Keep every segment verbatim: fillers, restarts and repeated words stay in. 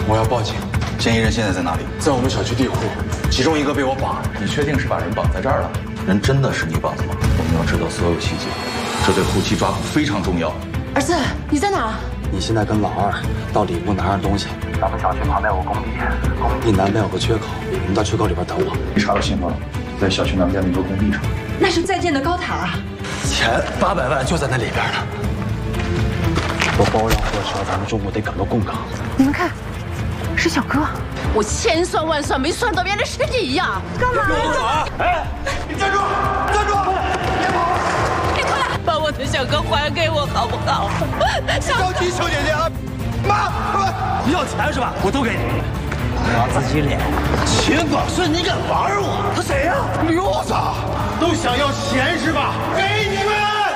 我要报警。嫌疑人现在在哪里？在我们小区地库，其中一个被我绑。 你确定是把人绑在这儿了？人真的是你绑的吗？我们要知道所有细节，这对后期抓捕非常重要。 儿子，你在哪？ 你现在跟老二到里部拿上东西。咱们小区旁边有个工地，工地南边有个缺口，你们到缺口里边等我。 你查到信号了，在小区南边的一个工地上。 那是在建的高塔。 钱八百万就在那里边呢。我包让货车，咱们中午得赶到贡港。 你们看，是小哥。我千算万算没算到原来是你呀！干嘛？ 别走啊！哎，你站住！站住！别跑！ 你快把我的小哥还给我好不好？ 着急，小姐姐啊！妈， 你要钱是吧？我都给你。我自己脸。 钱宝顺，你敢玩我？他谁呀？刘子，都想要钱是吧？给你们！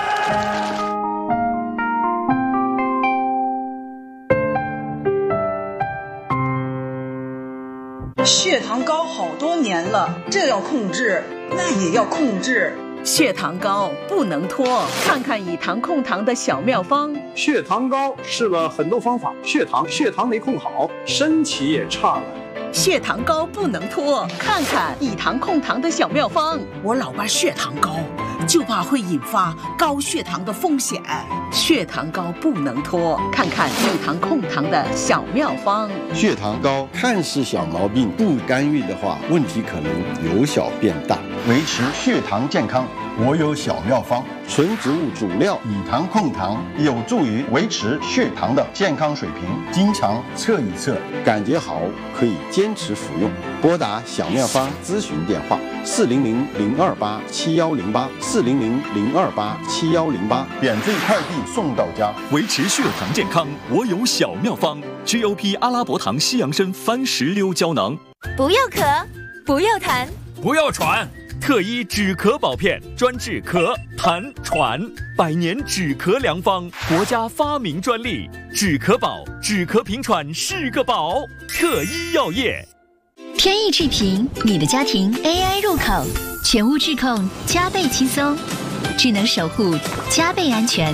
血糖高好多年了，这要控制，那也要控制。 血糖高不能拖，看看以糖控糖的小妙方。 血糖高试了很多方法，血糖血糖没控好，身体也差了。 血糖高不能拖，看看以糖控糖的小妙方。 我老爸血糖高，就怕会引发高血糖的风险。 血糖高不能拖，看看以糖控糖的小妙方。 血糖高看似小毛病，不干预的话，问题可能由小变大。维持血糖健康，我有小妙方：纯植物主料以糖控糖，有助于维持血糖的健康水平。经常测一测，感觉好可以坚持服用。拨打小妙方咨询电话：四零零零二八七幺零八，四零零零二八七幺零八，免费快递送到家。 维持血糖健康，我有小妙方 ：G O P 阿拉伯糖西洋参番石榴胶囊。 不要咳，不要痰， 不要喘。特医止咳宝片，专治咳、痰、喘，百年止咳良方，国家发明专利。止咳宝，止咳平喘是个宝。特医药业。 天意智屏，你的家庭 A I 入口，全屋智控，加倍轻松，智能守护，加倍安全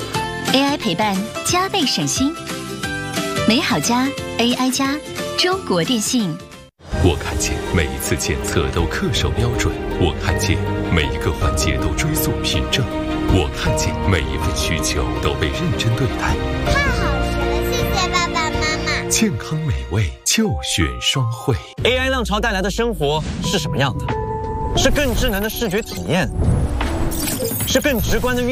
，A I 陪伴，加倍省心。美好家 A I 加，中国电信。 我看见每一次检测都恪守标准，我看见每一个环节都追溯凭证，我看见每一份需求都被认真对待。 太好吃了，谢谢爸爸妈妈。 健康美味就选双汇。 A I 浪潮带来的生活是什么样的？是更智能的视觉体验，是更直观的